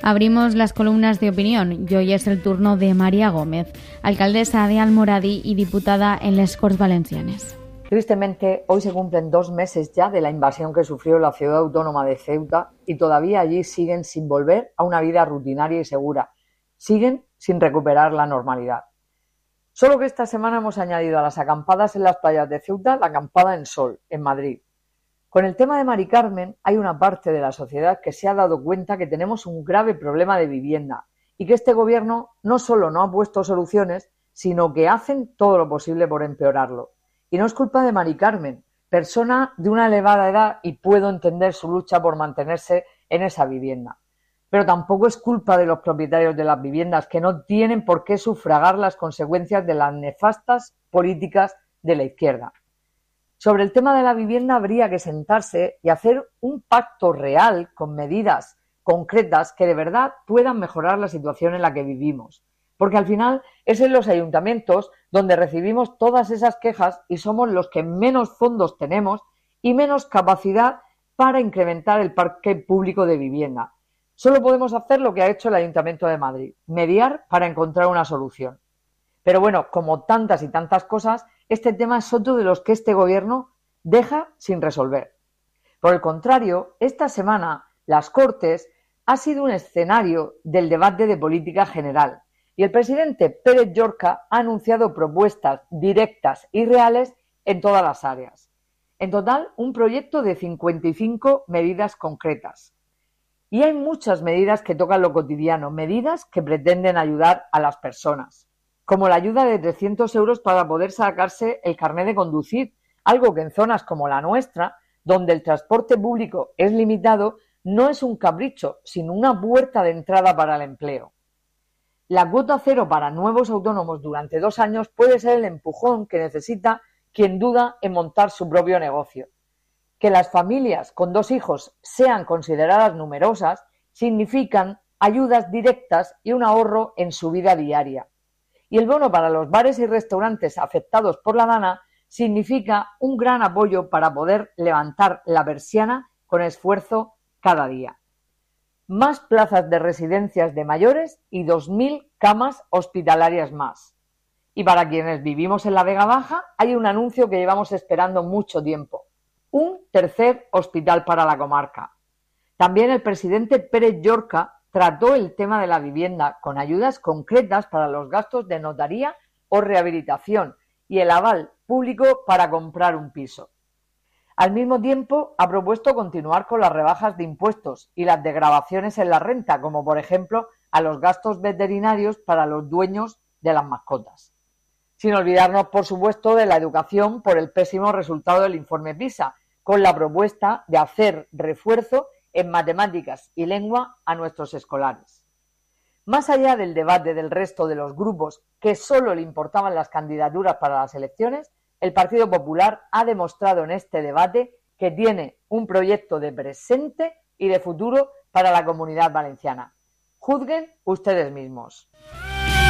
Abrimos las columnas de opinión y hoy es el turno de María Gómez, alcaldesa de Almoradí y diputada en les Corts Valencianes. Tristemente, hoy se cumplen 2 meses ya de la invasión que sufrió la ciudad autónoma de Ceuta y todavía allí siguen sin volver a una vida rutinaria y segura. Siguen sin recuperar la normalidad. Solo que esta semana hemos añadido a las acampadas en las playas de Ceuta la acampada en Sol, en Madrid. Con el tema de Mari Carmen, hay una parte de la sociedad que se ha dado cuenta que tenemos un grave problema de vivienda y que este gobierno no solo no ha puesto soluciones, sino que hacen todo lo posible por empeorarlo. Y no es culpa de Mari Carmen, persona de una elevada edad, y puedo entender su lucha por mantenerse en esa vivienda. Pero tampoco es culpa de los propietarios de las viviendas, que no tienen por qué sufragar las consecuencias de las nefastas políticas de la izquierda. Sobre el tema de la vivienda habría que sentarse y hacer un pacto real con medidas concretas que de verdad puedan mejorar la situación en la que vivimos. Porque al final es en los ayuntamientos donde recibimos todas esas quejas y somos los que menos fondos tenemos y menos capacidad para incrementar el parque público de vivienda. Solo podemos hacer lo que ha hecho el Ayuntamiento de Madrid, mediar para encontrar una solución. Pero bueno, como tantas y tantas cosas, este tema es otro de los que este gobierno deja sin resolver. Por el contrario, esta semana las Cortes ha sido un escenario del debate de política general y el presidente Pérez Llorca ha anunciado propuestas directas y reales en todas las áreas. En total, un proyecto de 55 medidas concretas. Y hay muchas medidas que tocan lo cotidiano, medidas que pretenden ayudar a las personas, como la ayuda de 300 euros para poder sacarse el carnet de conducir, algo que en zonas como la nuestra, donde el transporte público es limitado, no es un capricho, sino una puerta de entrada para el empleo. La cuota cero para nuevos autónomos durante 2 años puede ser el empujón que necesita quien duda en montar su propio negocio. Que las familias con 2 hijos sean consideradas numerosas significan ayudas directas y un ahorro en su vida diaria. Y el bono para los bares y restaurantes afectados por la DANA significa un gran apoyo para poder levantar la persiana con esfuerzo cada día. Más plazas de residencias de mayores y 2.000 camas hospitalarias más. Y para quienes vivimos en la Vega Baja hay un anuncio que llevamos esperando mucho tiempo. Un tercer hospital para la comarca. También el presidente Pérez Llorca trató el tema de la vivienda con ayudas concretas para los gastos de notaría o rehabilitación y el aval público para comprar un piso. Al mismo tiempo, ha propuesto continuar con las rebajas de impuestos y las desgravaciones en la renta, como por ejemplo a los gastos veterinarios para los dueños de las mascotas. Sin olvidarnos, por supuesto, de la educación por el pésimo resultado del informe PISA, con la propuesta de hacer refuerzo en matemáticas y lengua a nuestros escolares. Más allá del debate del resto de los grupos que solo le importaban las candidaturas para las elecciones, el Partido Popular ha demostrado en este debate que tiene un proyecto de presente y de futuro para la Comunidad Valenciana. Juzguen ustedes mismos.